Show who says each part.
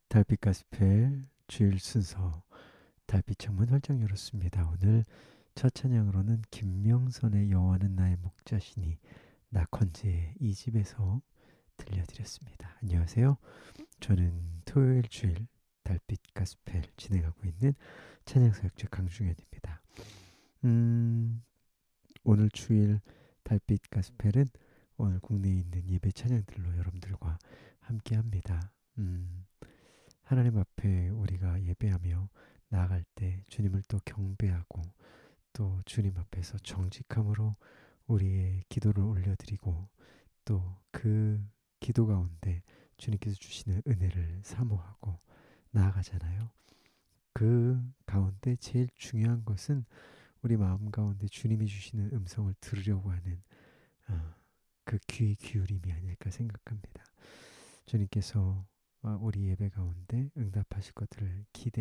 Speaker 1: 달빛 가스펠 주일 순서 달빛 창문 활짝 열었습니다. 오늘 첫 찬양으로는 김명선의 여호와는 나의 목자시니 낙헌제의 이 집에서 들려드렸습니다. 안녕하세요. 저는 토요일 주일 달빛 가스펠 진행하고 있는 찬양사역자 강중현입니다. 오늘 주일 달빛 가스펠은 오늘 국내에 있는 예배 찬양들로 여러분들과 함께합니다. 하나님 앞에 우리가 예배하며 나아갈 때 주님을 또 경배하고 또 주님 앞에서 정직함으로 우리의 기도를 올려드리고 또 그 기도 가운데 주님께서 주시는 은혜를 사모하고 나아가잖아요. 그 가운데 제일 중요한 것은 우리 마음 가운데 주님이 주시는 음성을 들으려고 하는 그 귀의 기울임이 아닐까 생각합니다. 주님께서 우리 예배 가운데 응답하실 것들을 기대